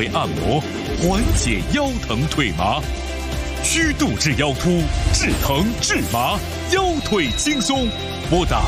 位按摩，缓解腰疼退麻。虚度至腰突，治疼治麻，腰腿轻松。拨打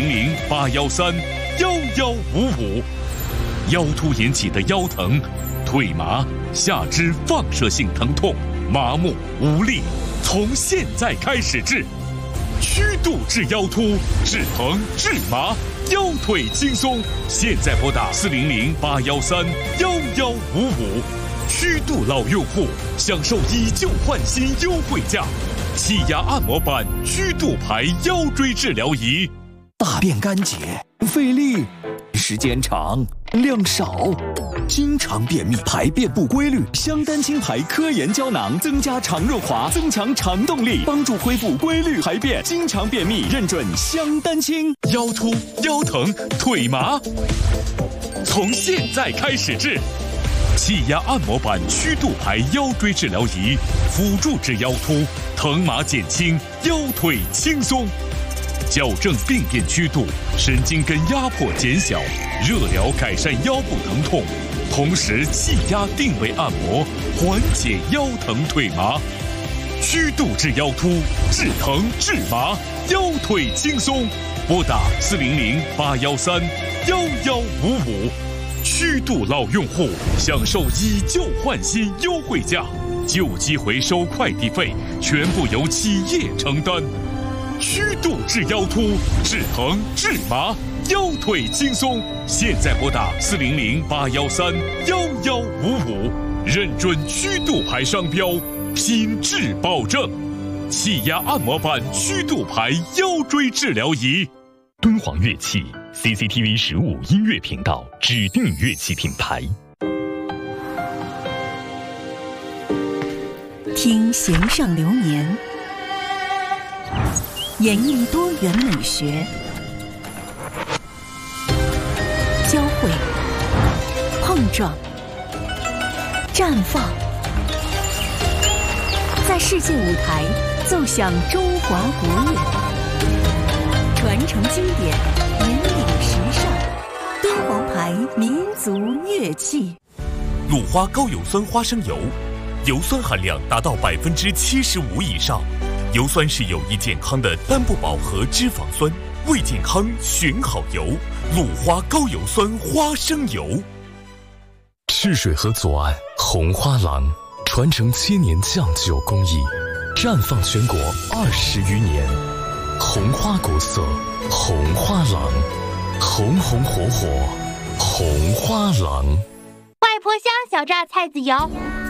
400-813-1155。腰突引起的腰疼、腿麻、下肢放射性疼痛、麻木无力，从现在开始治。虚度治腰突，治疼治麻，腰腿轻松。现在拨打400-813-1155。虚度老用户享受以旧换新优惠价，气压按摩板虚度牌腰椎治疗仪。 大便干结、费力、时间长、量少，经常便秘、排便不规律，香丹清牌科研胶囊增加肠润滑，增强肠动力，帮助恢复规律排便。经常便秘认准香丹清。 腰突、腰疼、腿麻，从现在开始治。气压按摩板虚度牌腰椎治疗仪，辅助治腰突，疼麻减轻，腰腿轻松。矫正病变曲度，神经根压迫减小，热疗改善腰部疼痛，同时气压定位按摩，缓解腰疼退麻。虚度治腰突，治疼治麻，腰腿轻松。拨打400-813-1155。虚度老用户享受以旧换新优惠价，旧机回收快递费全部由企业承担。虚度治腰突，治疼治麻，腰腿轻松。现在拨打400-813-1155，认准虚度牌商标，品质保证。气压按摩板虚度牌腰椎治疗仪。敦煌乐器 CCTV 15音乐频道指定乐器品牌。 听弦上流年，演绎多元美学，交汇、碰撞、绽放，在世界舞台奏响中华国乐。传承经典，引领时尚，敦煌牌民族乐器。 鲁花高油酸花生油，油酸含量达到75%以上，油酸是有益健康的单不饱和脂肪酸，为健康选好油。鲁花高油酸花生油。 赤水河左岸红花廊，传承千年酱酒工艺，绽放全国20余年。红花国色，红花廊，红红火火，红花廊。 外婆香小榨菜籽油，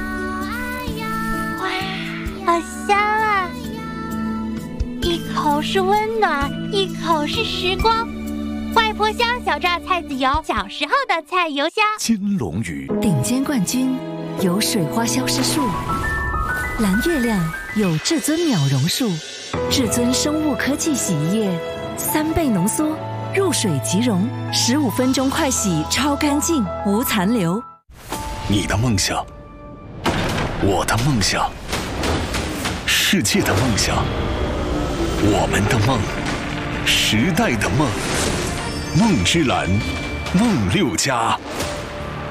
哇，好香啊！一口是温暖，一口是时光。外婆香小榨菜籽油，小时候的菜油香。 金龙鱼顶尖冠军有水花消失术，蓝月亮有至尊秒溶术，至尊生物科技洗衣液，3倍浓缩，入水即溶，15分钟快洗，超干净，无残留。 你的梦想，我的梦想，世界的梦想，我们的梦，时代的梦。梦之蓝，梦6+。